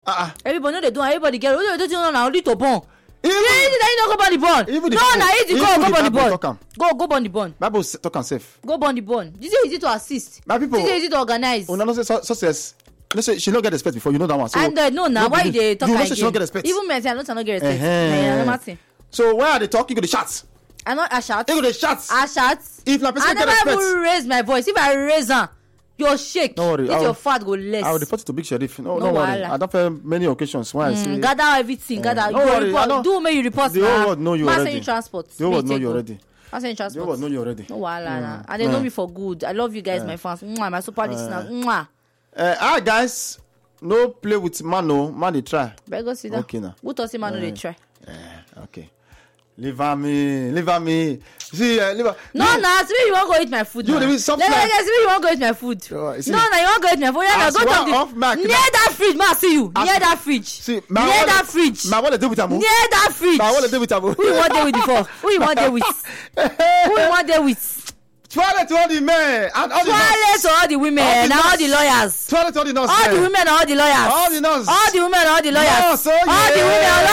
Everybody know they do. Everybody get. They don't know now. Little born. Even go burn the bone. No, now easy go burn the bone. Go burn the bone. Bible talk and safe. Go burn the bone. This is easy to assist. My people. This is easy to organize. Oh, no, success. Let's say she not get respect before. You know that one. So and no, now why they talk again? She not get respect. Even men say I not get respect. So why are they talking? You go the shots. I not a shout. You go the shots. I shout. If la person get respect. I never raise my voice. If I raise her, you'll shake. Don't worry. If your fat go less. I will report it to Big Sheriff. No worry. I don't have many occasions when I say gather everything. Gather. No worry. Report. Do me you report. The whole world know you already. Saying transport. The whole world know you already. I'm saying transport. The whole world know you already. No wahala. And they know me for good. I love you guys, my fans. My super listeners. Alright, guys. No play with Mano. Man, they try. Better go sit down. Okay, now. Who thought Mano they try? Okay. Leave me. See, No, see you want to go eat my food. You want to eat something? See you want to go eat my food. No, you want to go eat my food. Yeah, go talk near that fridge. Ma, see you. Near that fridge. See, near that fridge. Ma, what they do with Amu? Near that fridge. Ma, what they do with Amu? Who you want there with before? Who you want there with? Toilet to all the men and all the toilet to all the women and all the lawyers. Toilet to all the nurses. All the women and all the lawyers. All the nurses. All the women and all the lawyers. All the women and